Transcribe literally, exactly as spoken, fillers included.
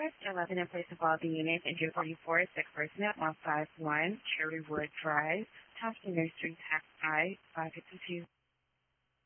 West eleven in place of all the units, engine forty-four, sick person at one five one Cherrywood Drive, Thompson Nursery, Tax I five fifty-two.